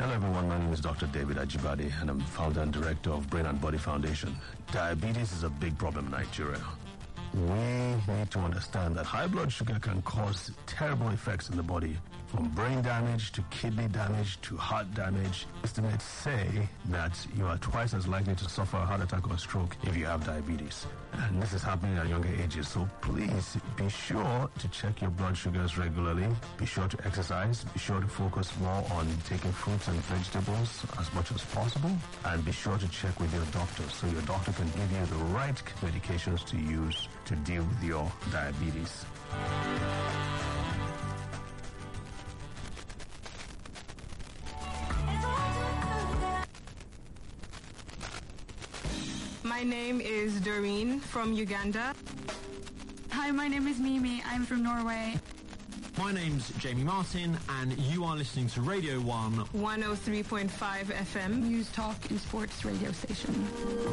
Hello everyone, my name is Dr. David Ajibade and I'm founder and director of Brain and Body Foundation. Diabetes is a big problem in Nigeria. We need to understand that high blood sugar can cause terrible effects in the body, from brain damage to kidney damage to heart damage. Estimates say that you are twice as likely to suffer a heart attack or stroke if you have diabetes. And this is happening at younger ages, so please be sure to check your blood sugars regularly. Be sure to exercise. Be sure to focus more on taking fruits and vegetables as much as possible. And be sure to check with your doctor so your doctor can give you the right medications to use to deal with your diabetes. My name is Doreen from Uganda. Hi, my name is Mimi. I'm from Norway. My name's Jamie Martin, and you are listening to Radio 1 103.5 FM. News, talk, and sports radio station.